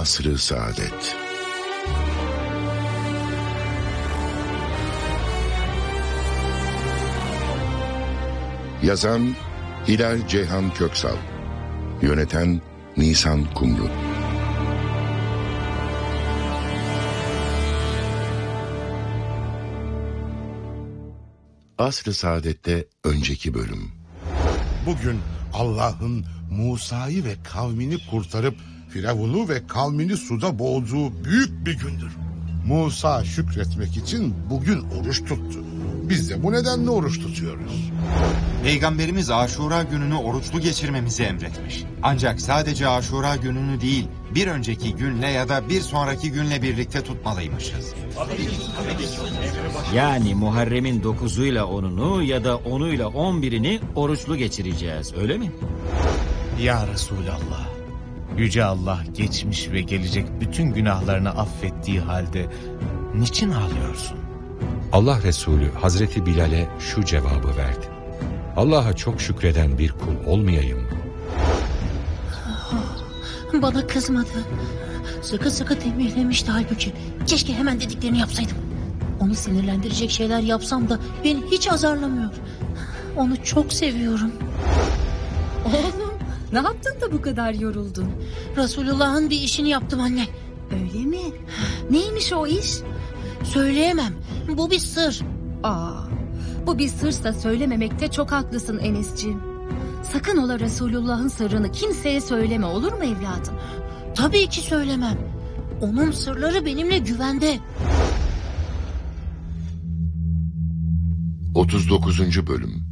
Asr-ı Saadet. Yazan Hilal Ceyhan Köksal, yöneten Nisan Kumru. Asr-ı Saadet'te önceki bölüm. Bugün Allah'ın Musa'yı ve kavmini kurtarıp Firavun'u ve kavmini suda boğduğu büyük bir gündür. Musa şükretmek için bugün oruç tuttu. Biz de bu nedenle oruç tutuyoruz. Peygamberimiz Aşura gününü oruçlu geçirmemizi emretmiş. Ancak sadece Aşura gününü değil, bir önceki günle ya da bir sonraki günle birlikte tutmalıymışız. Yani Muharrem'in 9'uyla 10'unu ya da 10'uyla 11'ini oruçlu geçireceğiz, öyle mi? Ya Resulallah, Yüce Allah geçmiş ve gelecek bütün günahlarını affettiği halde niçin ağlıyorsun? Allah Resulü Hazreti Bilal'e şu cevabı verdi: Allah'a çok şükreden bir kul olmayayım mı? Bana kızmadı. Sıkı sıkı tembihlemişti halbuki. Keşke hemen dediklerini yapsaydım. Onu sinirlendirecek şeyler yapsam da beni hiç azarlamıyor. Onu çok seviyorum. Oğlum, ne yaptın da bu kadar yoruldun? Resulullah'ın bir işini yaptım anne. Öyle mi? Neymiş o iş? Söyleyemem. Bu bir sır. Bu bir sırsa söylememekte çok haklısın Enes'ciğim. Sakın ola Resulullah'ın sırrını kimseye söyleme, olur mu evladım? Tabii ki söylemem. Onun sırları benimle güvende. 39. Bölüm.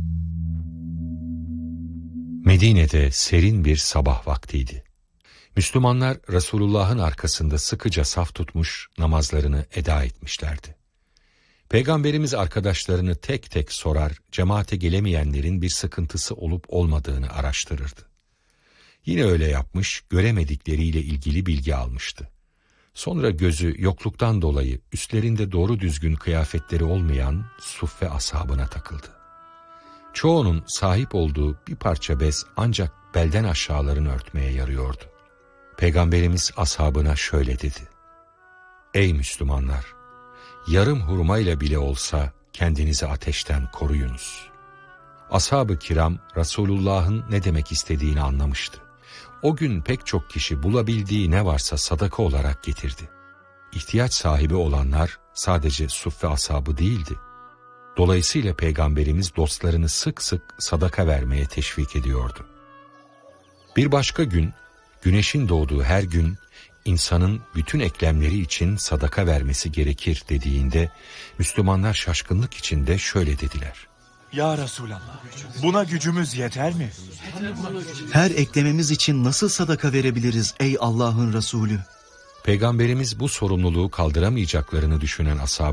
Medine'de serin bir sabah vaktiydi. Müslümanlar Resulullah'ın arkasında sıkıca saf tutmuş, namazlarını eda etmişlerdi. Peygamberimiz arkadaşlarını tek tek sorar, cemaate gelemeyenlerin bir sıkıntısı olup olmadığını araştırırdı. Yine öyle yapmış, göremedikleriyle ilgili bilgi almıştı. Sonra gözü yokluktan dolayı üstlerinde doğru düzgün kıyafetleri olmayan suffe ashabına takıldı. Çoğunun sahip olduğu bir parça bez ancak belden aşağılarını örtmeye yarıyordu. Peygamberimiz ashabına şöyle dedi: Ey Müslümanlar! Yarım hurmayla bile olsa kendinizi ateşten koruyunuz. Ashab-ı kiram Resulullah'ın ne demek istediğini anlamıştı. O gün pek çok kişi bulabildiği ne varsa sadaka olarak getirdi. İhtiyaç sahibi olanlar sadece suffe ashabı değildi. Dolayısıyla Peygamberimiz dostlarını sık sık sadaka vermeye teşvik ediyordu. Bir başka gün, güneşin doğduğu her gün insanın bütün eklemleri için sadaka vermesi gerekir dediğinde Müslümanlar şaşkınlık içinde şöyle dediler: Ya Resulallah, buna gücümüz yeter mi? Her eklememiz için nasıl sadaka verebiliriz ey Allah'ın Resulü? Peygamberimiz bu sorumluluğu kaldıramayacaklarını düşünen ashab